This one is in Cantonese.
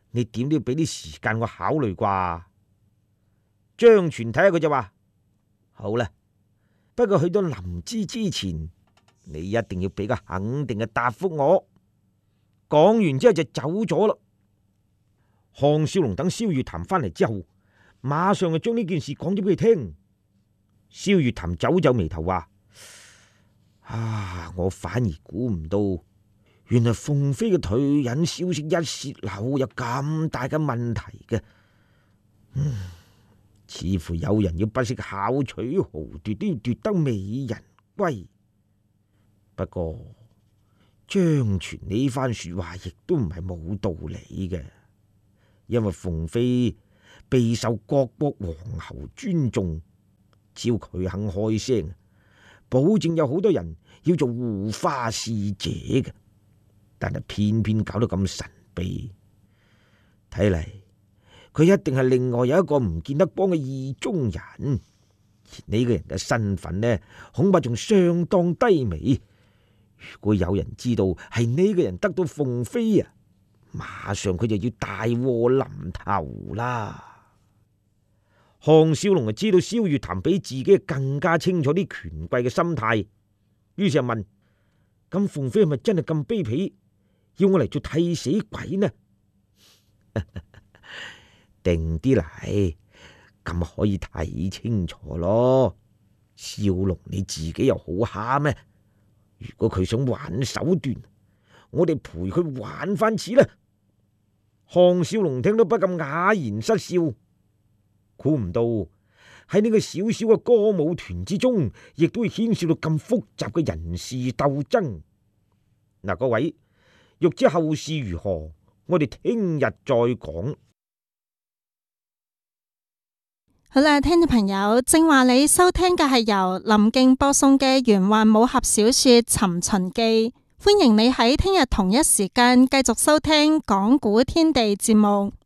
你點都要俾啲時間我考慮啩。張全睇下佢就話：好啦，不過去到臨知之前，你一定要俾個肯定嘅答覆我。講完之後就走咗啦。項少龍等蕭月潭翻嚟之後，馬上就將呢件事講咗俾佢聽。蕭月潭皺皺眉頭話：我反而估唔到，原來鳳飛嘅退隱消息一洩漏有咁大嘅問題嘅。似乎有人要不惜巧取豪奪，都要奪得美人歸。不過張全呢番說話亦都唔係冇道理嘅，因為鳳飛備受各國皇侯尊重，只要佢肯開聲，保證有好多人要做護花使者嘅。但係偏偏搞到咁神秘，睇嚟佢一定係另外有一個唔見得光嘅意中人，而呢個人嘅身份呢，恐怕仲相當低微。如果有人知道係呢個人得到鳳飛啊，馬上佢就要大禍臨頭啦。項少龍就知道蕭月潭比自己更加清楚啲權貴嘅心態，於是就問：咁鳳飛係咪真係咁卑鄙，要我嚟做替死鬼呢？定啲嚟，咁可以睇清楚咯。少龍你自己又好蝦咩？如果佢想玩手段，我哋陪佢玩翻次啦。項少龍聽到不禁啞然失笑，估唔到喺呢個小小嘅歌舞團之中，亦都會牽涉到咁複雜嘅人事鬥爭。嗱，各位欲知後事如何，我哋聽日再講。 好啦，聽眾朋友，正話你收聽嘅係由林敬播送嘅玄幻武俠小說《尋秦記》，歡迎你喺聽日同一時間繼續收聽講古天地節目。